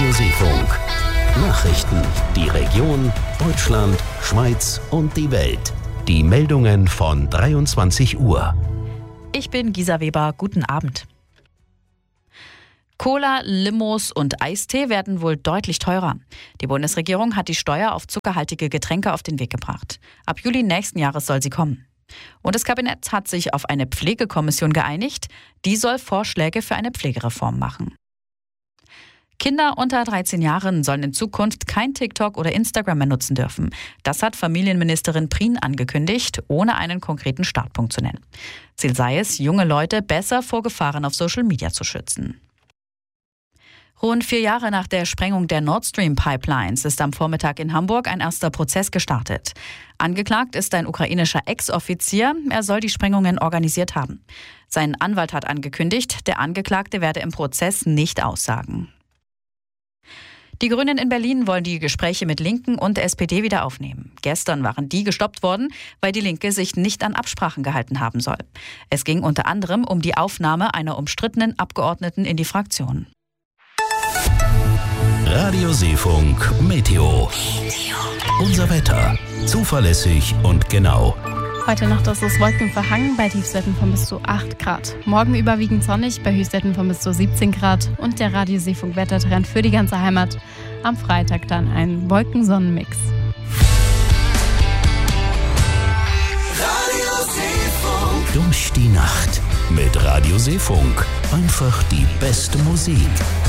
Radiosefunk. Nachrichten, die Region, Deutschland, Schweiz und die Welt. Die Meldungen von 23 Uhr. Ich bin Gisa Weber, guten Abend. Cola, Limos und Eistee werden wohl deutlich teurer. Die Bundesregierung hat die Steuer auf zuckerhaltige Getränke auf den Weg gebracht. Ab Juli nächsten Jahres soll sie kommen. Und das Kabinett hat sich auf eine Pflegekommission geeinigt. Die soll Vorschläge für eine Pflegereform machen. Kinder unter 13 Jahren sollen in Zukunft kein TikTok oder Instagram mehr nutzen dürfen. Das hat Familienministerin Prien angekündigt, ohne einen konkreten Startpunkt zu nennen. Ziel sei es, junge Leute besser vor Gefahren auf Social Media zu schützen. Rund 4 Jahre nach der Sprengung der Nord Stream Pipelines ist am Vormittag in Hamburg ein erster Prozess gestartet. Angeklagt ist ein ukrainischer Ex-Offizier. Er soll die Sprengungen organisiert haben. Sein Anwalt hat angekündigt, der Angeklagte werde im Prozess nicht aussagen. Die Grünen in Berlin wollen die Gespräche mit Linken und SPD wieder aufnehmen. Gestern waren die gestoppt worden, weil die Linke sich nicht an Absprachen gehalten haben soll. Es ging unter anderem um die Aufnahme einer umstrittenen Abgeordneten in die Fraktion. Radiosefunk Meteo. Unser Wetter. Zuverlässig und genau. Heute Nacht ist es wolkenverhangen bei Tiefstwerten von bis zu 8 Grad. Morgen überwiegend sonnig bei Höchstwerten von bis zu 17 Grad. Und der Radiosefunk-Wettertrend für die ganze Heimat. Am Freitag dann ein Wolken-Sonnen-Mix. Durch die Nacht mit Radiosefunk. Einfach die beste Musik.